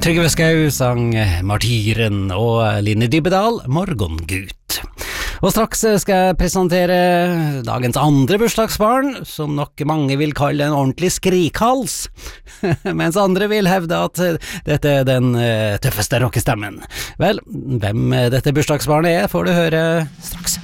Trygve Skau sang Martyren og Line Dybedal Morgongut. Og straks skal jeg presentere dagens andre bursdagsbarn, som nok mange vil kalle en ordentlig skrikhals, mens andre vil hevde at dette er den tøffeste rockestemmen. Vel, hvem dette bursdagsbarnet er, får du høre straks.